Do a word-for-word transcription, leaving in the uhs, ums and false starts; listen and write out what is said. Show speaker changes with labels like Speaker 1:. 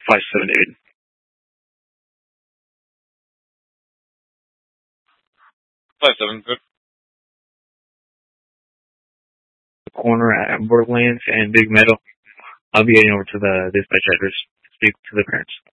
Speaker 1: five seven, David.
Speaker 2: Five seven, good.
Speaker 1: The corner at Borderlands and Big Meadow. I'll be heading over to the dispatch address to speak to the parents.